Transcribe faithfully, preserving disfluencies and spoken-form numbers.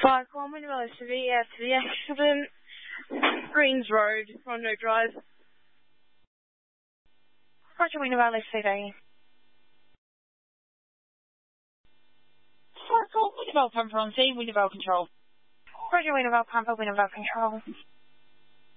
Five, one, Wintervale S V, out to the accident. Greens Road, Rondo Drive. Roger, Wintervale S V. Four, four, Wintervale Pumper on scene, Wintervale Control. Roger, Wintervale Pumper, Wintervale Control.